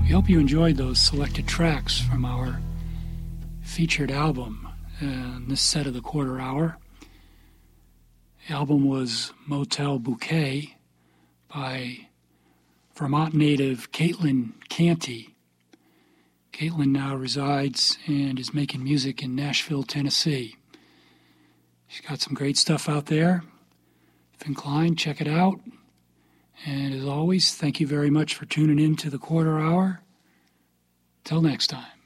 We hope you enjoyed those selected tracks from our featured album in this set of the Quarter Hour. The album was Motel Bouquet by Vermont native Caitlin Canty. Caitlin now resides and is making music in Nashville, Tennessee. She's got some great stuff out there. If inclined, check it out. And as always, thank you very much for tuning in to the Quarter Hour. Till next time.